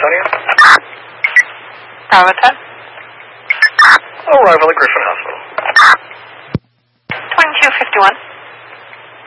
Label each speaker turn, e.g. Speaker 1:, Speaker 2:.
Speaker 1: Antonio.
Speaker 2: Bravo 10.
Speaker 1: Arrival at Griffin Hospital.
Speaker 2: 2251.